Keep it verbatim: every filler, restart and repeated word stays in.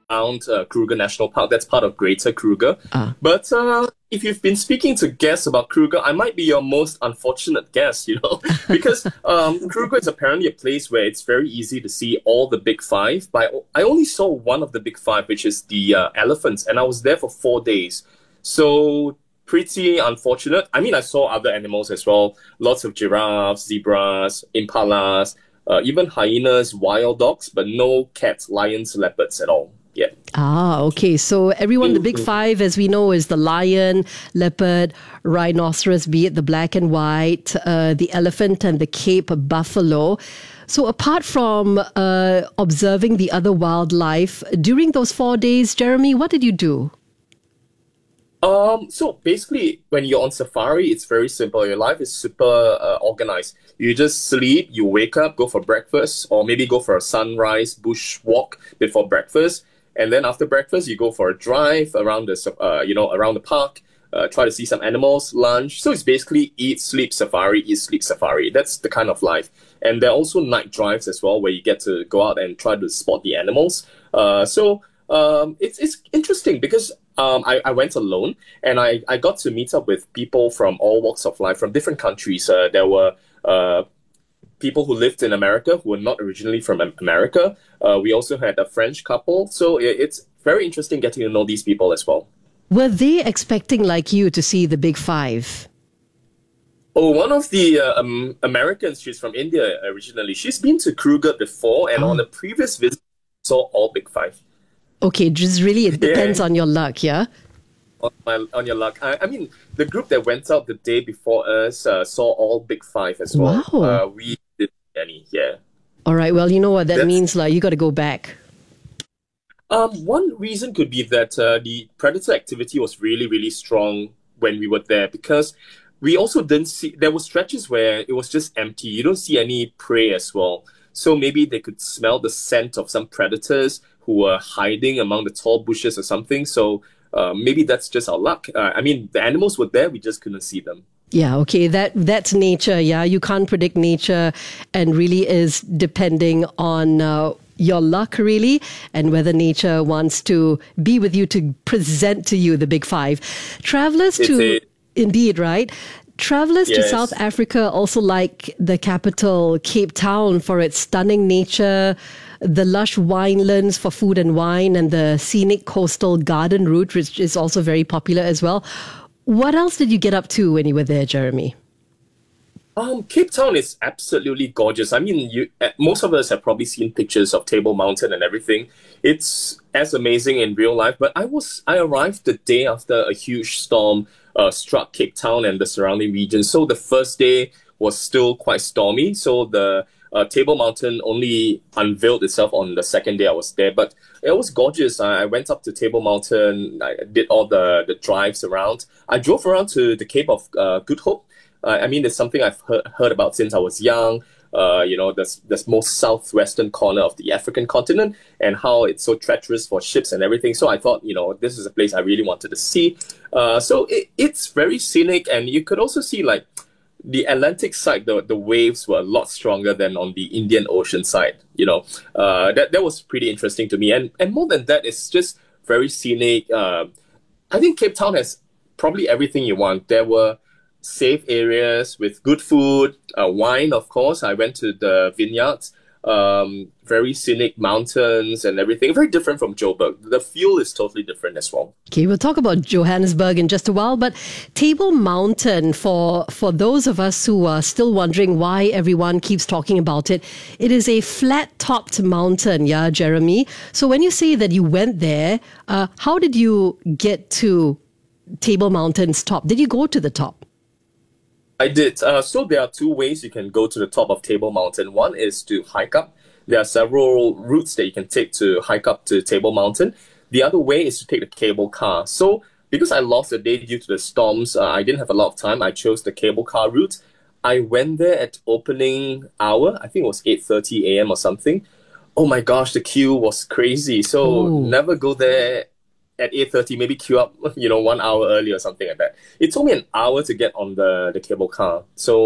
around uh, Kruger National Park. That's part of Greater Kruger. Ah. But uh, if you've been speaking to guests about Kruger, I might be your most unfortunate guest, you know, because um, Kruger is apparently a place where it's very easy to see all the big five. But I only saw one of the big five, which is the uh, elephants, and I was there for four days. So pretty unfortunate. I mean, I saw other animals as well. Lots of giraffes, zebras, impalas, uh, even hyenas, wild dogs, but no cats, lions, leopards at all. Yeah. Ah, okay. So everyone, the big five, as we know, is the lion, leopard, rhinoceros, be it the black and white, uh, the elephant and the Cape buffalo. So apart from uh, observing the other wildlife, during those four days, Jeremy, what did you do? Um, so basically, when you're on safari, it's very simple. Your life is super uh, organized. You just sleep, you wake up, go for breakfast, or maybe go for a sunrise bush walk before breakfast. And then after breakfast, you go for a drive around the, uh, you know, around the park, uh, try to see some animals, lunch. So it's basically eat, sleep, safari, eat, sleep, safari. That's the kind of life. And there are also night drives as well, where you get to go out and try to spot the animals. Uh, so um, it's it's interesting because um, I, I went alone, and I, I got to meet up with people from all walks of life, from different countries. Uh, there were uh, people who lived in America who were not originally from America. Uh, we also had a French couple. So it, it's very interesting getting to know these people as well. Were they expecting, like you, to see the big five? Oh, one of the uh, um, Americans, she's from India originally. She's been to Kruger before, and oh. on a previous visit, saw all big five. Okay, just really, it depends yeah. on your luck, yeah? On, my, on your luck. I, I mean, the group that went out the day before us uh, saw all big five as well. Wow. Uh, we didn't see any, yeah. All right, well, you know what that That's, means, like, you got to go back. Um, one reason could be that uh, the predator activity was really, really strong when we were there, because we also didn't see, there were stretches where it was just empty. You don't see any prey as well. So maybe they could smell the scent of some predators who were hiding among the tall bushes or something. So uh, maybe that's just our luck. Uh, I mean, the animals were there, we just couldn't see them. Yeah, okay, that that's nature, yeah. You can't predict nature, and really is depending on uh, your luck, really, and whether nature wants to be with you to present to you the big five. Travelers It's to... a- Indeed, right? Travelers Yes. to South Africa also like the capital, Cape Town, for its stunning nature, the lush winelands for food and wine, and the scenic coastal garden route, which is also very popular as well. What else did you get up to when you were there, Jeremy? Um, Cape Town is absolutely gorgeous. I mean, you, uh, most of us have probably seen pictures of Table Mountain and everything. It's as amazing in real life. But I was I arrived the day after a huge storm uh, struck Cape Town and the surrounding region. So the first day was still quite stormy. So the uh, Table Mountain only unveiled itself on the second day I was there. But it was gorgeous. I, I went up to Table Mountain. I did all the, the drives around. I drove around to the Cape of uh, Good Hope. Uh, I mean, it's something I've heard, heard about since I was young. Uh, you know, this this most southwestern corner of the African continent, and how it's so treacherous for ships and everything. So I thought, you know, this is a place I really wanted to see. Uh, so it, it's very scenic, and you could also see, like, the Atlantic side, the, the waves were a lot stronger than on the Indian Ocean side. You know, uh, that that was pretty interesting to me. And and more than that, it's just very scenic. Uh, I think Cape Town has probably everything you want. There were safe areas with good food, uh, wine, of course. I went to the vineyards, um, very scenic mountains and everything. Very different from Joburg. The feel is totally different as well. Okay, we'll talk about Johannesburg in just a while, but Table Mountain, for, for those of us who are still wondering why everyone keeps talking about it, it is a flat-topped mountain, yeah, Jeremy? So when you say that you went there, uh, how did you get to Table Mountain's top? Did you go to the top? I did. Uh, so there are two ways you can go to the top of Table Mountain. One is to hike up. There are several routes that you can take to hike up to Table Mountain. The other way is to take the cable car. So because I lost a day due to the storms, uh, I didn't have a lot of time. I chose the cable car route. I went there at opening hour. I think it was eight thirty a.m. or something. Oh my gosh, the queue was crazy. So Ooh. never go there at eight thirty, maybe queue up, you know, one hour early or something like that. It took me an hour to get on the, the cable car. So